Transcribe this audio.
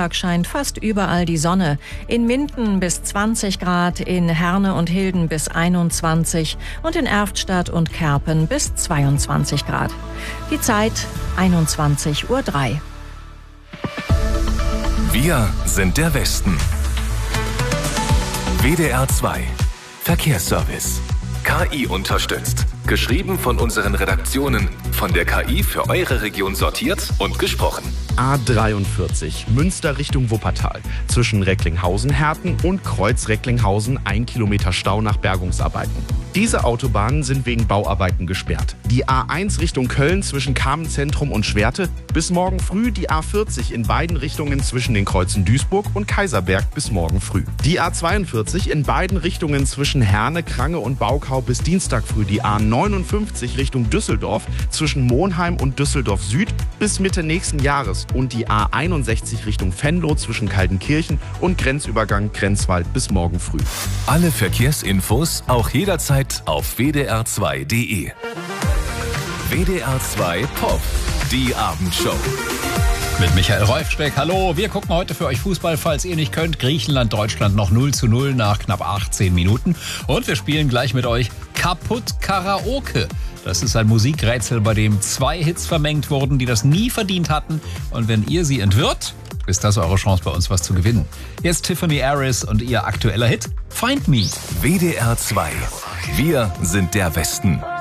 Nachmittag scheint fast überall die Sonne. In Minden bis 20 Grad, in Herne und Hilden bis 21 und in Erftstadt und Kerpen bis 22 Grad. Die Zeit 21:03 Uhr. Wir sind der Westen. WDR 2 Verkehrsservice. KI unterstützt. Geschrieben von unseren Redaktionen. Von der KI für eure Region sortiert und gesprochen. A43, Münster Richtung Wuppertal. Zwischen Recklinghausen-Herten und Kreuz-Recklinghausen 1 Kilometer Stau nach Bergungsarbeiten. Diese Autobahnen sind wegen Bauarbeiten gesperrt. Die A1 Richtung Köln zwischen Kamenzentrum und Schwerte. Bis morgen früh die A40 in beiden Richtungen zwischen den Kreuzen Duisburg und Kaiserberg bis morgen früh. Die A42 in beiden Richtungen zwischen Herne, Krange und Baukau bis Dienstag früh. Die A59 Richtung Düsseldorf zwischen Monheim und Düsseldorf Süd bis Mitte nächsten Jahres. Und die A61 Richtung Venlo zwischen Kaltenkirchen und Grenzübergang Grenzwald bis morgen früh. Alle Verkehrsinfos auch jederzeit auf wdr2.de. WDR 2 Pop, die Abendshow. Mit Michael Reufsteck, hallo. Wir gucken heute für euch Fußball, falls ihr nicht könnt. Griechenland, Deutschland noch 0:0 nach knapp 18 Minuten. Und wir spielen gleich mit euch Kaputt Karaoke. Das ist ein Musikrätsel, bei dem 2 Hits vermengt wurden, die das nie verdient hatten. Und wenn ihr sie entwirrt, ist das eure Chance, bei uns was zu gewinnen. Jetzt Tiffany Harris und ihr aktueller Hit Find Me. WDR 2. Wir sind der Westen.